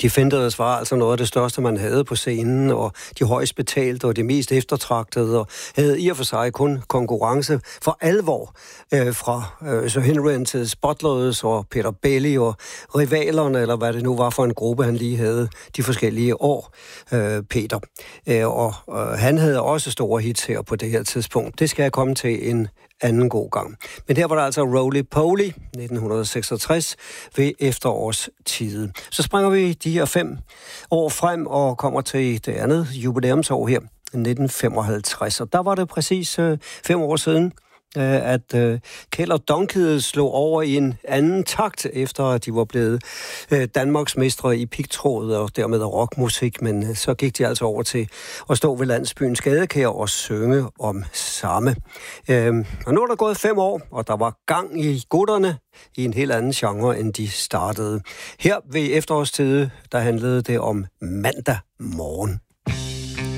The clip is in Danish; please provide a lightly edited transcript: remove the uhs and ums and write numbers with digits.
Defenders var altså noget af det største, man havde på scenen, og de højst betalte og de mest eftertragtede, og havde i og for sig kun konkurrence for alvor fra Sir Henry and his Butlers og Peter Belli og rivalerne, eller hvad det nu var for en gruppe, han lige havde de forskellige år, Peter. Og han havde også store hits her på det her tidspunkt. Det skal jeg komme til en anden god gang. Men der var der altså Roly Poly, 1966, ved efterårstid. Så springer vi de her 5 år frem og kommer til det andet jubilæumsår her, 1955. Og der var det præcis 5 år siden, at Kjeld og Donkey slog over i en anden takt, efter at de var blevet Danmarks mestre i pigtråd og dermed rockmusik, men så gik de altså over til at stå ved landsbyens gadekær og synge om samme. Og nu er der gået 5 år, og der var gang i gutterne i en helt anden genre, end de startede. Her ved efterårstid, der handlede det om mandag morgen.